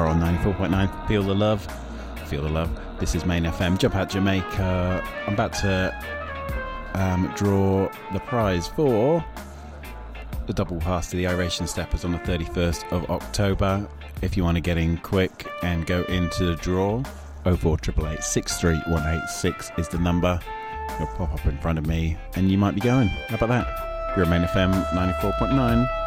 on 94.9. Feel the love. Feel the love. This is Main FM. Jump Out Jamaica. I'm about to draw the prize for the double pass to the Iration Steppers on the 31st of October. If you want to get in quick and go into the draw, 04888 63186 is the number. It'll pop up in front of me and you might be going. How about that? You're at Main FM 94.9.